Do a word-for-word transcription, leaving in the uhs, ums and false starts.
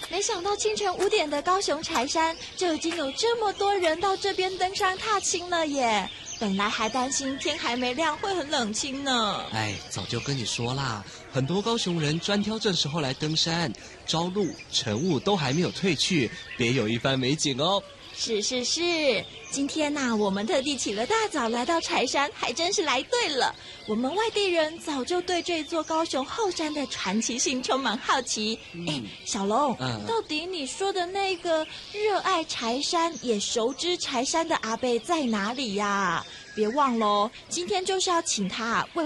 没想到清晨五点的高雄柴山就已经有这么多人到这边登山踏青了耶！本来还担心天还没亮会很冷清呢。 哎，早就跟你说啦，很多高雄人专挑这时候来登山，朝露、晨雾都还没有退去，别有一番美景哦。 是是是，今天呐、啊，我们特地起了大早来到柴山，还真是来对了。我们外地人早就对这座高雄后山的传奇性充满好奇。哎、嗯，小龙、嗯，到底你说的那个热爱柴山也熟知柴山的阿伯在哪里呀？别忘喽，今天就是要请他为